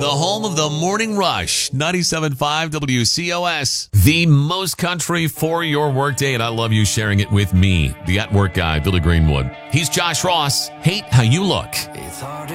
The home of the Morning Rush, 97.5 WCOS. The most country for your workday, and I love you sharing it with me, the at-work guy, Billy Greenwood. He's Josh Ross. Hate how you look.